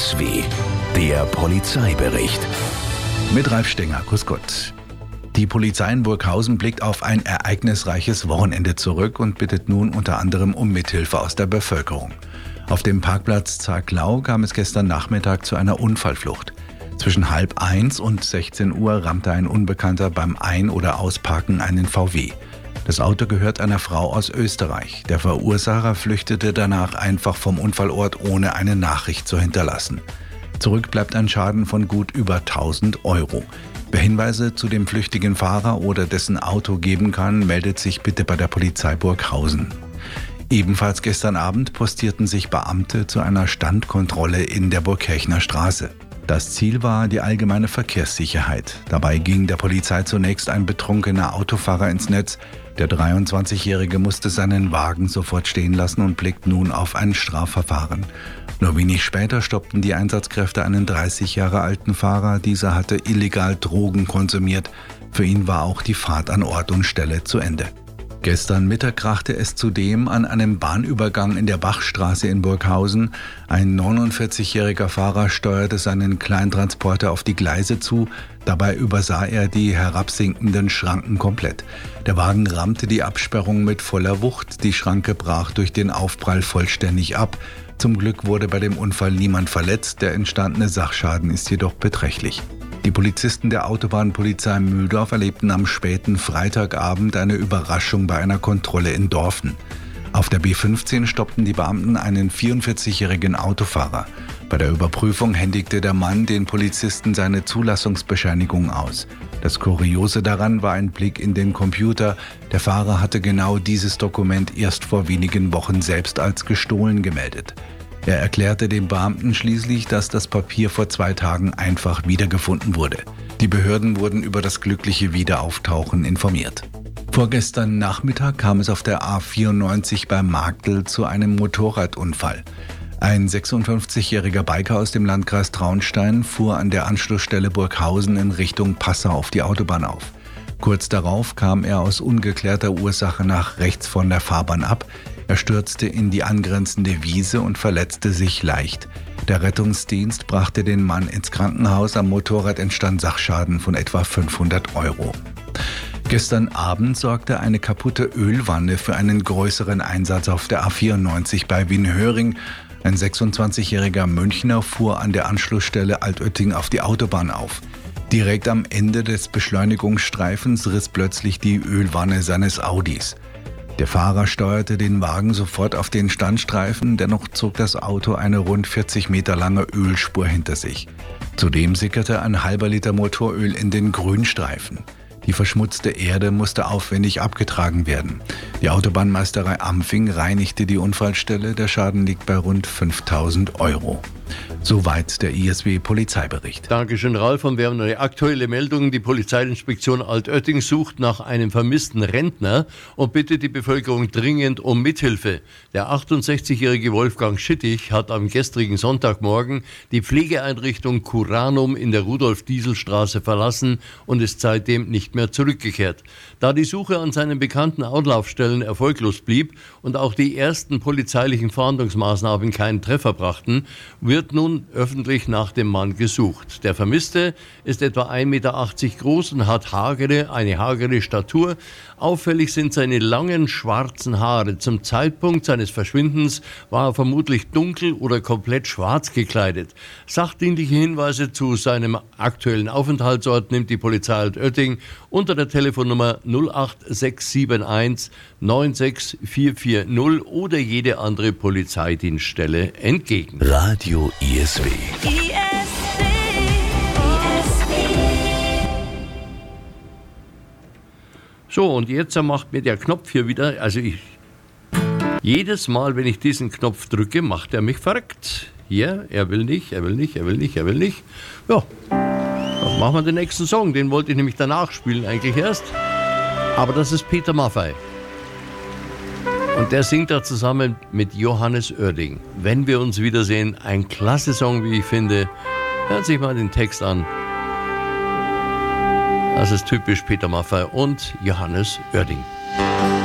ISW, der Polizeibericht. Mit Ralf Stenger, grüß Gott. Die Polizei in Burghausen blickt auf ein ereignisreiches Wochenende zurück und bittet nun unter anderem um Mithilfe aus der Bevölkerung. Auf dem Parkplatz Zarklau kam es gestern Nachmittag zu einer Unfallflucht. Zwischen 12:30 und 16 Uhr rammte ein Unbekannter beim Ein- oder Ausparken einen VW. Das Auto gehört einer Frau aus Österreich. Der Verursacher flüchtete danach einfach vom Unfallort, ohne eine Nachricht zu hinterlassen. Zurück bleibt ein Schaden von gut über 1.000 Euro. Wer Hinweise zu dem flüchtigen Fahrer oder dessen Auto geben kann, meldet sich bitte bei der Polizei Burghausen. Ebenfalls gestern Abend postierten sich Beamte zu einer Standkontrolle in der Burgkirchner Straße. Das Ziel war die allgemeine Verkehrssicherheit. Dabei ging der Polizei zunächst ein betrunkener Autofahrer ins Netz. Der 23-Jährige musste seinen Wagen sofort stehen lassen und blickt nun auf ein Strafverfahren. Nur wenig später stoppten die Einsatzkräfte einen 30 Jahre alten Fahrer. Dieser hatte illegal Drogen konsumiert. Für ihn war auch die Fahrt an Ort und Stelle zu Ende. Gestern Mittag krachte es zudem an einem Bahnübergang in der Bachstraße in Burghausen. Ein 49-jähriger Fahrer steuerte seinen Kleintransporter auf die Gleise zu. Dabei übersah er die herabsinkenden Schranken komplett. Der Wagen rammte die Absperrung mit voller Wucht. Die Schranke brach durch den Aufprall vollständig ab. Zum Glück wurde bei dem Unfall niemand verletzt. Der entstandene Sachschaden ist jedoch beträchtlich. Die Polizisten der Autobahnpolizei Mühldorf erlebten am späten Freitagabend eine Überraschung bei einer Kontrolle in Dorfen. Auf der B15 stoppten die Beamten einen 44-jährigen Autofahrer. Bei der Überprüfung händigte der Mann den Polizisten seine Zulassungsbescheinigung aus. Das Kuriose daran war ein Blick in den Computer. Der Fahrer hatte genau dieses Dokument erst vor wenigen Wochen selbst als gestohlen gemeldet. Er erklärte dem Beamten schließlich, dass das Papier vor 2 Tagen einfach wiedergefunden wurde. Die Behörden wurden über das glückliche Wiederauftauchen informiert. Vorgestern Nachmittag kam es auf der A94 bei Marktl zu einem Motorradunfall. Ein 56-jähriger Biker aus dem Landkreis Traunstein fuhr an der Anschlussstelle Burghausen in Richtung Passau auf die Autobahn auf. Kurz darauf kam er aus ungeklärter Ursache nach rechts von der Fahrbahn ab. Er stürzte in die angrenzende Wiese und verletzte sich leicht. Der Rettungsdienst brachte den Mann ins Krankenhaus. Am Motorrad entstand Sachschaden von etwa 500 Euro. Gestern Abend sorgte eine kaputte Ölwanne für einen größeren Einsatz auf der A94 bei Wienhöring. Ein 26-jähriger Münchner fuhr an der Anschlussstelle Altötting auf die Autobahn auf. Direkt am Ende des Beschleunigungsstreifens riss plötzlich die Ölwanne seines Audis. Der Fahrer steuerte den Wagen sofort auf den Standstreifen, dennoch zog das Auto eine rund 40 Meter lange Ölspur hinter sich. Zudem sickerte ein halber Liter Motoröl in den Grünstreifen. Die verschmutzte Erde musste aufwendig abgetragen werden. Die Autobahnmeisterei Ampfing reinigte die Unfallstelle. Der Schaden liegt bei rund 5.000 Euro. Soweit der ISW-Polizeibericht. Dankeschön, Ralf. Und wir haben eine aktuelle Meldung. Die Polizeiinspektion Altötting sucht nach einem vermissten Rentner und bittet die Bevölkerung dringend um Mithilfe. Der 68-jährige Wolfgang Schittig hat am gestrigen Sonntagmorgen die Pflegeeinrichtung Curanum in der Rudolf-Diesel-Straße verlassen und ist seitdem nicht mehr zurückgekehrt. Da die Suche an seinen bekannten Anlaufstellen erfolglos blieb und auch die ersten polizeilichen Fahndungsmaßnahmen keinen Treffer brachten, wird nun öffentlich nach dem Mann gesucht. Der Vermisste ist etwa 1,80 Meter groß und hat eine hagere Statur. Auffällig sind seine langen schwarzen Haare. Zum Zeitpunkt seines Verschwindens war er vermutlich dunkel oder komplett schwarz gekleidet. Sachdienliche Hinweise zu seinem aktuellen Aufenthaltsort nimmt die Polizei Altötting unter der Telefonnummer 08671 96440 oder jede andere Polizeidienststelle entgegen. Radio ISW. So, und jetzt macht mir der Knopf hier wieder, jedes Mal, wenn ich diesen Knopf drücke, macht er mich verrückt. Hier, er will nicht. Ja, dann machen wir den nächsten Song, den wollte ich nämlich danach spielen eigentlich erst. Aber das ist Peter Maffay. Und der singt da zusammen mit Johannes Oerding. Wenn wir uns wiedersehen, ein klasse Song, wie ich finde. Hört sich mal den Text an. Das ist typisch Peter Maffay und Johannes Oerding.